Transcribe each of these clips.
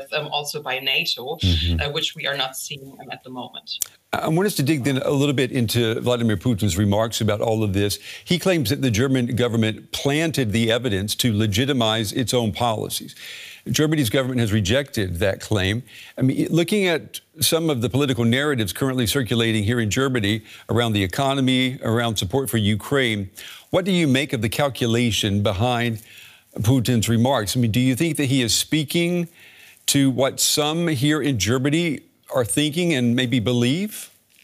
also by NATO, which we are not seeing at the moment. I want us to dig then a little bit into Vladimir Putin's remarks about all of this. He claims that the German government planted the evidence to legitimize its own policies. Germany's government has rejected that claim. I mean, looking at some of the political narratives currently circulating here in Germany around the economy, around support for Ukraine, what do you make of the calculation behind Putin's remarks? I mean, do you think that he is speaking to what some here in Germany are thinking and maybe believe?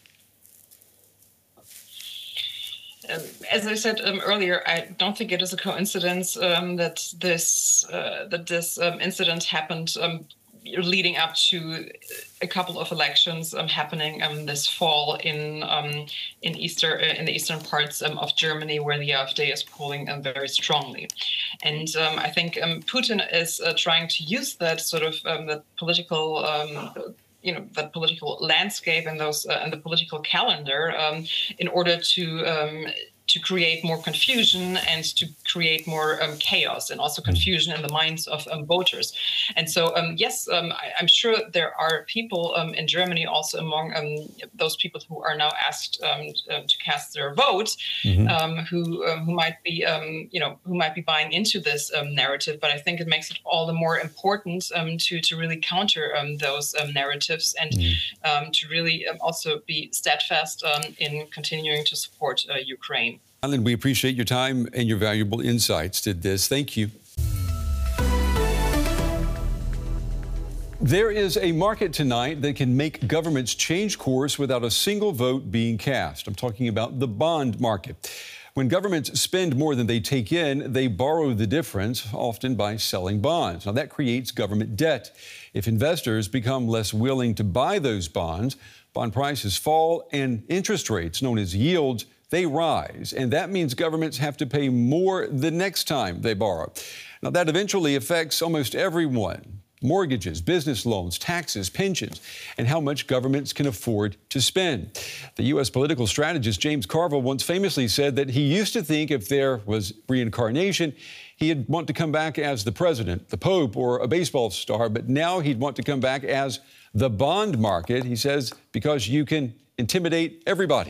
As I said earlier, I don't think it is a coincidence that this incident happened leading up to a couple of elections happening this fall in the eastern parts of Germany, where the AfD is polling very strongly. And I think Putin is trying to use that sort of the political that political landscape and the political calendar in order to create more confusion and to create more chaos and also confusion in the minds of voters. And so, yes, I'm sure there are people in Germany, also among those people who are now asked to cast their vote, who might be, who might be buying into this narrative. But I think it makes it all the more important to really counter those narratives and to really also be steadfast in continuing to support Ukraine. Alan, we appreciate your time and your valuable insights to this. Thank you. There is a market tonight that can make governments change course without a single vote being cast. I'm talking about the bond market. When governments spend more than they take in, they borrow the difference, often by selling bonds. Now, that creates government debt. If investors become less willing to buy those bonds, bond prices fall and interest rates, known as yields, they rise, and that means governments have to pay more the next time they borrow. Now, that eventually affects almost everyone: mortgages, business loans, taxes, pensions, and how much governments can afford to spend. The U.S. political strategist James Carville once famously said that he used to think if there was reincarnation, he'd want to come back as the president, the Pope, or a baseball star, but now he'd want to come back as the bond market, he says, because you can intimidate everybody.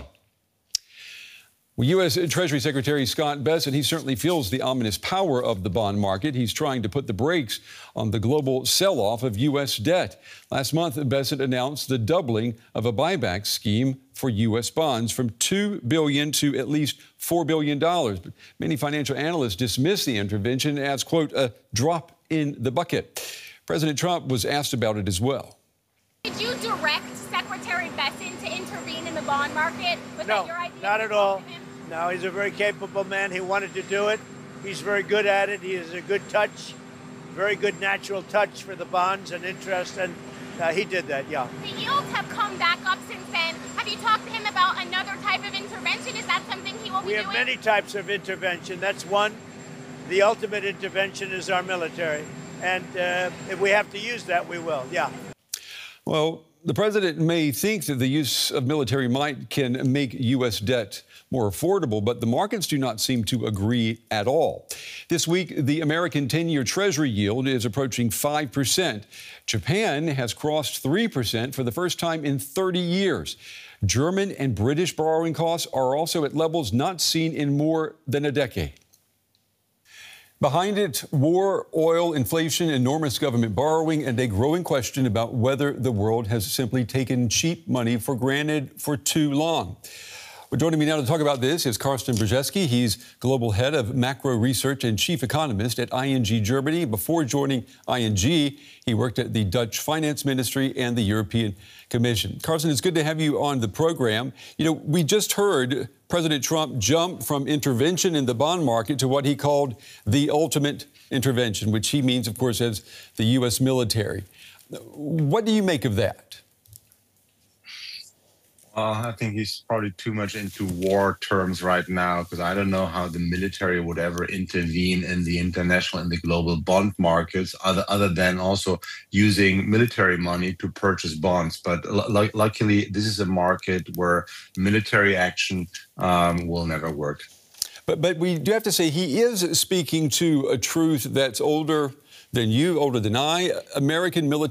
Well, U.S. Treasury Secretary Scott Bessent, he certainly feels the ominous power of the bond market. He's trying to put the brakes on the global sell-off of U.S. debt. Last month, Bessent announced the doubling of a buyback scheme for U.S. bonds from $2 billion to at least $4 billion. But many financial analysts dismiss the intervention as, quote, a drop in the bucket. President Trump was asked about it as well. Did you direct Secretary Bessent to intervene in the bond market? Was No, that your idea? not at all. No, he's a very capable man. He wanted to do it. He's very good at it. He has a good touch, very good natural touch for the bonds and interest, and he did that, yeah. The yields have come back up since then. Have you talked to him about another type of intervention? Is that something he will be doing? We have many types of intervention. That's one. The ultimate intervention is our military, and if we have to use that, we will, yeah. Well, the president may think that the use of military might can make U.S. debt more affordable, but the markets do not seem to agree at all. This week, the American 10-year Treasury yield is approaching 5%. Japan has crossed 3% for the first time in 30 years. German and British borrowing costs are also at levels not seen in more than a decade. Behind it, war, oil, inflation, enormous government borrowing, and a growing question about whether the world has simply taken cheap money for granted for too long. Well, joining me now to talk about this is Carsten Brzeski. He's global head of macro research and chief economist at ING Germany. Before joining ING, he worked at the Dutch Finance Ministry and the European Commission. Carsten, it's good to have you on the program. You know, we just heard President Trump jump from intervention in the bond market to what he called the ultimate intervention, which he means, of course, as the U.S. military. What do you make of that? I think he's probably too much into war terms right now, because I don't know how the military would ever intervene in the international and the global bond markets, other than also using military money to purchase bonds. But luckily, this is a market where military action will never work. But we do have to say he is speaking to a truth that's older than you, older than I. American military